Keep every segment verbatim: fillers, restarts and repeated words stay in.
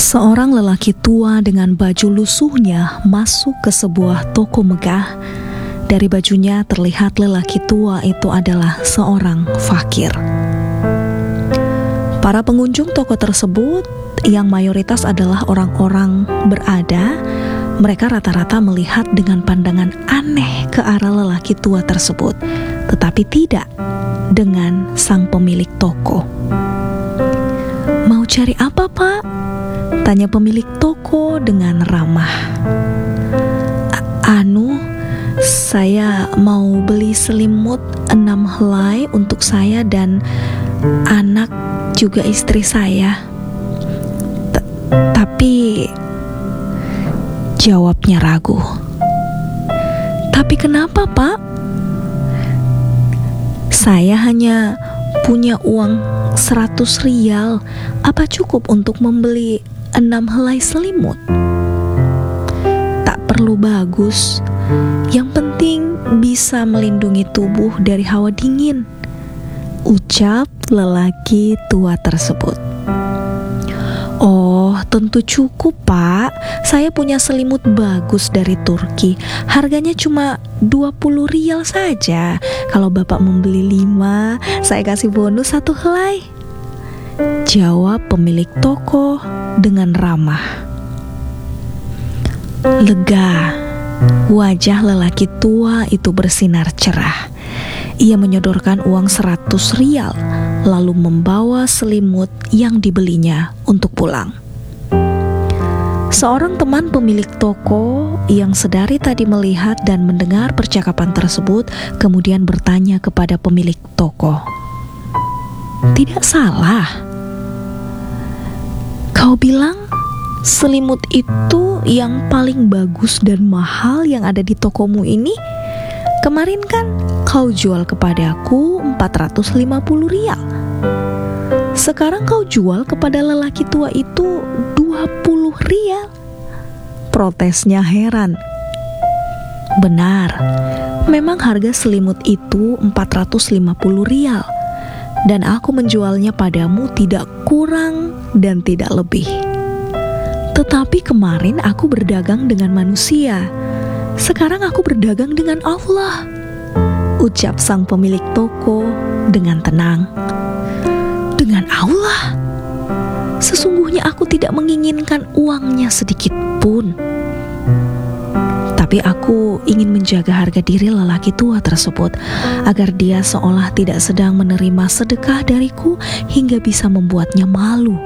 Seorang lelaki tua dengan baju lusuhnya masuk ke sebuah toko megah. Dari bajunya terlihat lelaki tua itu adalah seorang fakir. Para pengunjung toko tersebut yang mayoritas adalah orang-orang berada, mereka rata-rata melihat dengan pandangan aneh ke arah lelaki tua tersebut, tetapi tidak dengan sang pemilik toko. "Mau cari apa, Pak?" tanya pemilik toko dengan ramah. "Anu, saya mau beli selimut enam helai untuk saya dan anak juga istri saya. T- Tapi jawabnya ragu. "Tapi kenapa, Pak?" "Saya hanya punya uang seratus rial. Apa cukup untuk membeli enam helai selimut?" "Tak perlu bagus. Yang penting bisa melindungi tubuh dari hawa dingin," ucap lelaki tua tersebut. "Oh, tentu cukup, Pak. Saya punya selimut bagus dari Turki. Harganya cuma dua puluh rial saja. Kalau Bapak membeli lima, saya kasih bonus satu helai," jawab pemilik toko dengan ramah. Lega, wajah lelaki tua itu bersinar cerah. Ia menyodorkan uang seratus rial, lalu membawa selimut yang dibelinya untuk pulang. Seorang teman pemilik toko yang sedari tadi melihat dan mendengar percakapan tersebut kemudian bertanya kepada pemilik toko, "Tidak salah, kau bilang selimut itu yang paling bagus dan mahal yang ada di tokomu ini? Kemarin kan kau jual kepadaku empat ratus lima puluh rial. Sekarang kau jual kepada lelaki tua itu dua puluh rial. Protesnya heran. "Benar, memang harga selimut itu empat ratus lima puluh rial. Dan aku menjualnya padamu tidak kurang dan tidak lebih. Tetapi kemarin aku berdagang dengan manusia. Sekarang aku berdagang dengan Allah," ucap sang pemilik toko dengan tenang. "Dengan Allah? Sesungguhnya aku tidak menginginkan uangnya sedikit pun. Tapi aku ingin menjaga harga diri lelaki tua tersebut agar dia seolah tidak sedang menerima sedekah dariku hingga bisa membuatnya malu,"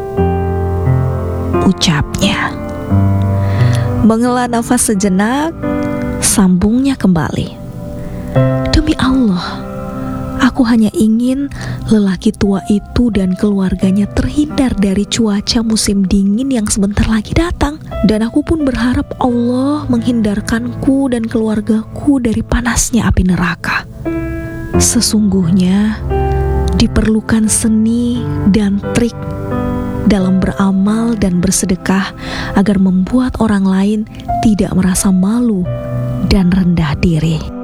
ucapnya. Menghela nafas sejenak, sambungnya kembali. "Demi Allah, aku hanya ingin lelaki tua itu dan keluarganya terhindar dari cuaca musim dingin yang sebentar lagi datang. Dan aku pun berharap Allah menghindarkanku dan keluargaku dari panasnya api neraka. Sesungguhnya diperlukan seni dan trik dalam beramal dan bersedekah agar membuat orang lain tidak merasa malu dan rendah diri."